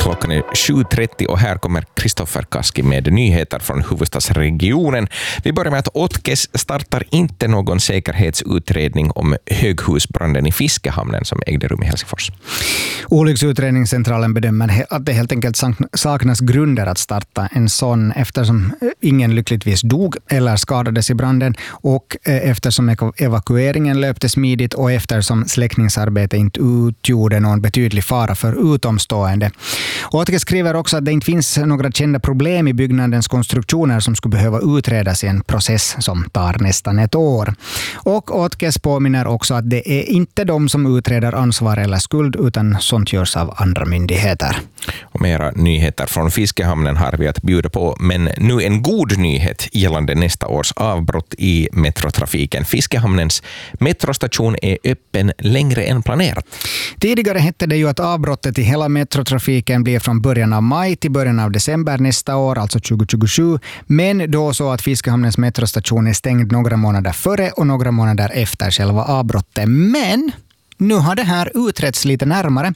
Klockan är 7.30 och här kommer Kristoffer Kaski med nyheter från huvudstadsregionen. Vi börjar med att Otkes startar inte någon säkerhetsutredning om höghusbranden i Fiskehamnen som ägde rum i Helsingfors. Olycksutredningscentralen bedömer att det helt enkelt saknas grunder att starta en sån eftersom ingen lyckligtvis dog eller skadades i branden och eftersom evakueringen löpte smidigt och eftersom släckningsarbete inte utgjorde någon betydlig fara för utomstående. Otkes skriver också att det inte finns några kända problem i byggnadens konstruktioner som skulle behöva utredas i en process som tar nästan ett år. Och Otkes påminner också att det är inte de som utreder ansvar eller skuld utan sånt görs av andra myndigheter. Och mera nyheter från Fiskehamnen har vi att bjuda på, men nu en god nyhet gällande nästa års avbrott i metrotrafiken. Fiskehamnens metrostation är öppen längre än planerat. Tidigare hette det ju att avbrottet i hela metrotrafiken blir från början av maj till början av december nästa år, alltså 2027. Men då så att Fiskehamnens metrostation är stängd några månader före och några månader efter själva avbrottet. Men nu har det här utretts lite närmare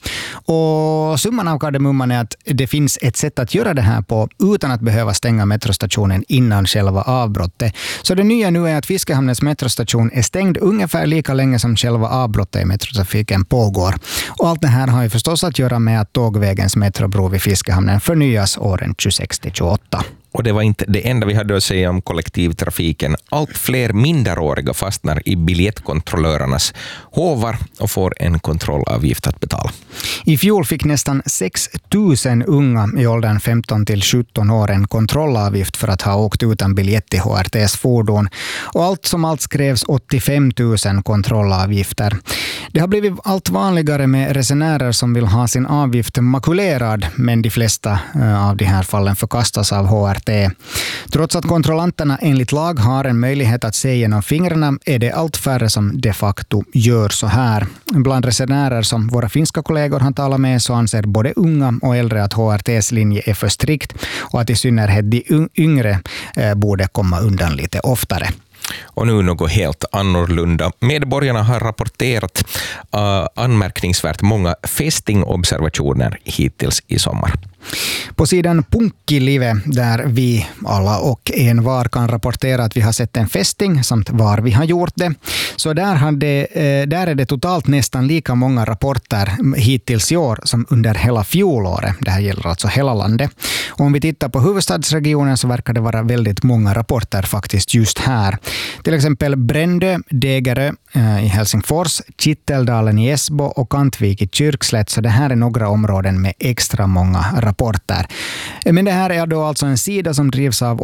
och summan av kardemumman är att det finns ett sätt att göra det här på utan att behöva stänga metrostationen innan själva avbrottet. Så det nya nu är att Fiskehamnens metrostation är stängd ungefär lika länge som själva avbrottet i metrotrafiken pågår. Och allt det här har ju förstås att göra med att tågvägens metrobro vid Fiskehamnen förnyas åren 26-28. Och det var inte det enda vi hade att säga om kollektivtrafiken. Allt fler minderåriga fastnar i biljettkontrollörernas hovar och får en kontrollavgift att betala. I fjol fick nästan 6 000 unga i åldern 15 till 17 år en kontrollavgift för att ha åkt utan biljett i HRTs fordon. Och allt som allt skrevs 85 000 kontrollavgifter. Det har blivit allt vanligare med resenärer som vill ha sin avgift makulerad, men de flesta av de här fallen förkastas av HRT. Trots att kontrollanterna enligt lag har en möjlighet att se genom fingrarna är det allt färre som de facto gör så här. Bland resenärer som våra finska kollegor har talat med så anser både unga och äldre att HRTs linje är för strikt och att i synnerhet de yngre borde komma undan lite oftare. Och nu något helt annorlunda. Medborgarna har rapporterat anmärkningsvärt många fästingobservationer hittills i sommar. På sidan Punkkilive, där vi alla och en var kan rapportera att vi har sett en fästing samt var vi har gjort det. Så där är det totalt nästan lika många rapporter hittills i år som under hela fjolåret. Det här gäller alltså hela landet. Och om vi tittar på huvudstadsregionen så verkar det vara väldigt många rapporter faktiskt just här. Till exempel Brändö, Degerö i Helsingfors, Kitteldalen i Esbo och Kantvik i Kyrkslätt. Så det här är några områden med extra många rapporter. Men det här är då alltså en sida som drivs av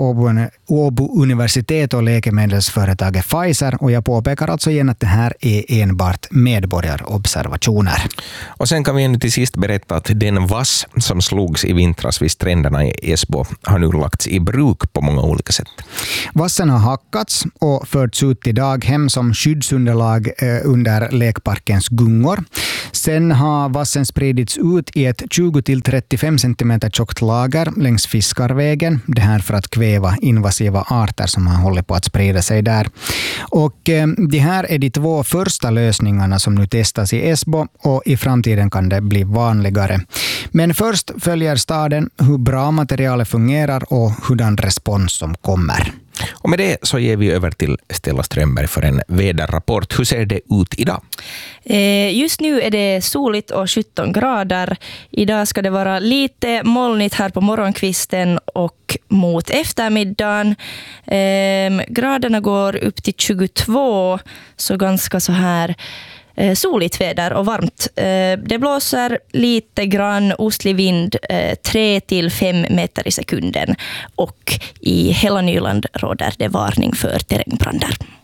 Åbo universitet och läkemedelsföretaget Pfizer, och jag påpekar alltså igen att det här är enbart medborgarobservationer. Och sen kan vi ännu till sist berätta att den vass som slogs i vintras vid stränderna i Esbo har nu lagts i bruk på många olika sätt. Vassen har hackats och förts ut till daghem som skyddsunderlag under lekparkens gungor. Sen har vassen spridits ut i ett 20-35 cm tjockt lager längs Fiskarvägen. Det här för att kväva invasiva arter som har hållit på att sprida sig där. Och det här är de 2 första lösningarna som nu testas i Esbo, och i framtiden kan det bli vanligare. Men först följer staden hur bra materialet fungerar och hurdan respons som kommer. Och med det så ger vi över till Stella Strömberg för en väderrapport. Hur ser det ut idag? Just nu är det soligt och 17 grader. Idag ska det vara lite molnigt här på morgonkvisten och mot eftermiddagen. Graderna går upp till 22, så ganska så här soligt väder och varmt. Det blåser lite grann ostlig vind, 3-5 meter i sekunden, och i hela Nyland råder det varning för terrängbrandar.